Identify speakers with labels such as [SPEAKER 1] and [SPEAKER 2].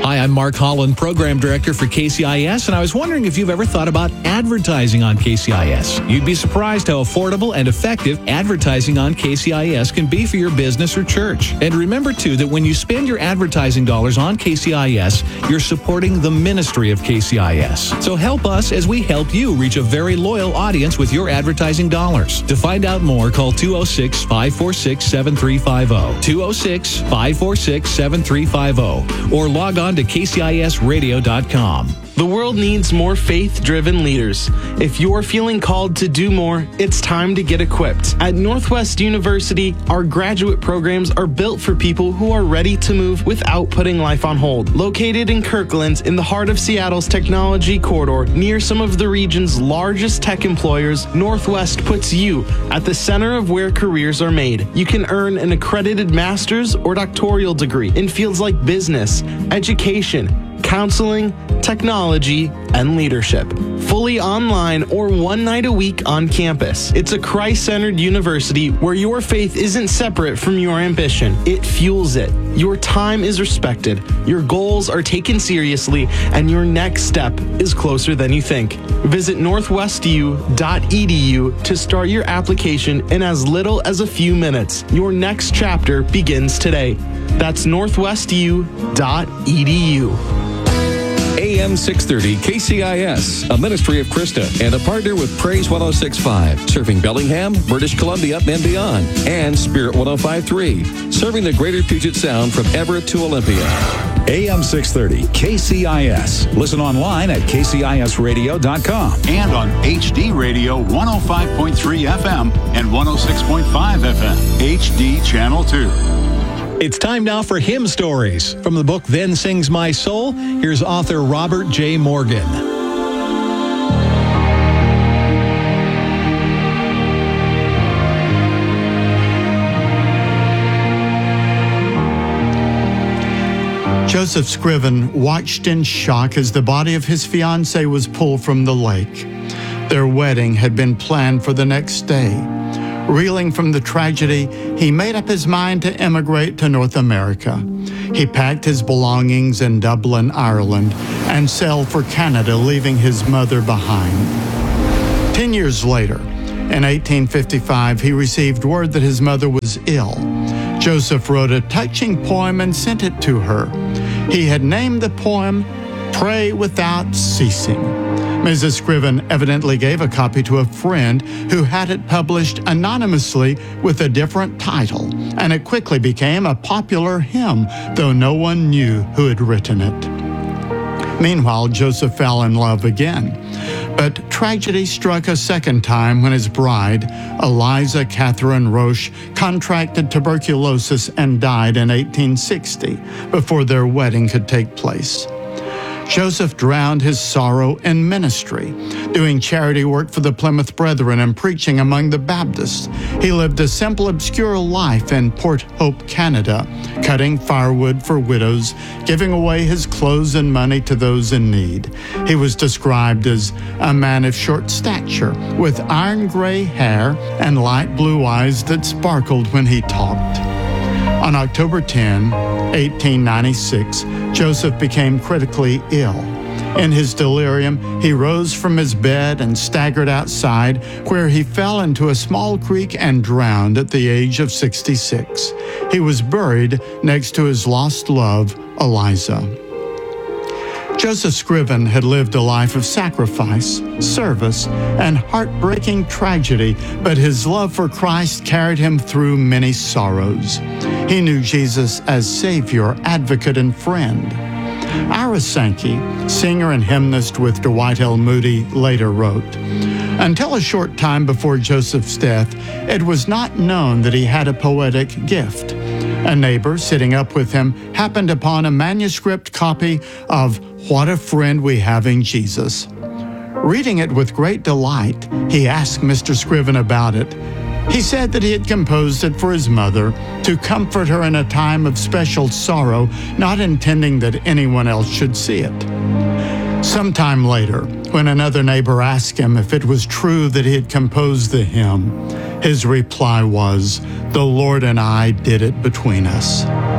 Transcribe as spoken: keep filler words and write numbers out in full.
[SPEAKER 1] Hi, I'm Mark Holland, Program Director for K C I S, and I was wondering if you've ever thought about advertising on K C I S. You'd be surprised how affordable and effective advertising on K C I S can be for your business or church. And remember, too, that when you spend your advertising dollars on K C I S, you're supporting the ministry of K C I S. So help us as we help you reach a very loyal audience with your advertising dollars. To find out more, call two oh six, five four six, seven three five zero, two oh six, five four six, seven three five zero, or log on to K C I S radio dot com.
[SPEAKER 2] The world needs more faith-driven leaders. If you're feeling called to do more, it's time to get equipped. At Northwest University, our graduate programs are built for people who are ready to move without putting life on hold. Located in Kirkland, in the heart of Seattle's technology corridor, near some of the region's largest tech employers, Northwest puts you at the center of where careers are made. You can earn an accredited master's or doctoral degree in fields like business, education, counseling, technology, and leadership. Fully online or one night a week on campus. It's a Christ-centered university where your faith isn't separate from your ambition. It fuels it. Your time is respected, your goals are taken seriously, and your next step is closer than you think. Visit northwest u dot e d u to start your application in as little as a few minutes. Your next chapter begins today. That's northwest u dot e d u.
[SPEAKER 3] A M six thirty K C I S, a ministry of Krista and a partner with Praise one oh six point five, serving Bellingham, British Columbia, and beyond, and Spirit one oh five point three, serving the greater Puget Sound from Everett to Olympia.
[SPEAKER 4] A M six thirty K C I S. Listen online at K C I S radio dot com
[SPEAKER 5] and on H D Radio one oh five point three F M and one oh six point five F M, H D Channel two.
[SPEAKER 1] It's time now for Hymn Stories. From the book Then Sings My Soul, here's author Robert J. Morgan.
[SPEAKER 6] Joseph Scriven watched in shock as the body of his fiancée was pulled from the lake. Their wedding had been planned for the next day. Reeling from the tragedy, he made up his mind to emigrate to North America. He packed his belongings in Dublin, Ireland, and sailed for Canada, leaving his mother behind. Ten years later, in eighteen fifty-five, he received word that his mother was ill. Joseph wrote a touching poem and sent it to her. He had named the poem, Pray Without Ceasing. Missus Scriven evidently gave a copy to a friend who had it published anonymously with a different title, and it quickly became a popular hymn, though no one knew who had written it. Meanwhile, Joseph fell in love again, but tragedy struck a second time when his bride, Eliza Catherine Roche, contracted tuberculosis and died in eighteen sixty, before their wedding could take place. Joseph drowned his sorrow in ministry, doing charity work for the Plymouth Brethren and preaching among the Baptists. He lived a simple, obscure life in Port Hope, Canada, cutting firewood for widows, giving away his clothes and money to those in need. He was described as a man of short stature, with iron gray hair and light blue eyes that sparkled when he talked. On October tenth, eighteen ninety-six, Joseph became critically ill. In his delirium, he rose from his bed and staggered outside, where he fell into a small creek and drowned at the age of sixty-six. He was buried next to his lost love, Eliza. Joseph Scriven had lived a life of sacrifice, service, and heartbreaking tragedy, but his love for Christ carried him through many sorrows. He knew Jesus as Savior, advocate, and friend. Ira Sankey, singer and hymnist with Dwight L. Moody, later wrote, "Until a short time before Joseph's death, it was not known that he had a poetic gift. A neighbor sitting up with him happened upon a manuscript copy of What a Friend We Have in Jesus. Reading it with great delight, he asked Mister Scriven about it. He said that he had composed it for his mother to comfort her in a time of special sorrow, not intending that anyone else should see it. Sometime later, when another neighbor asked him if it was true that he had composed the hymn, his reply was, 'The Lord and I did it between us.'"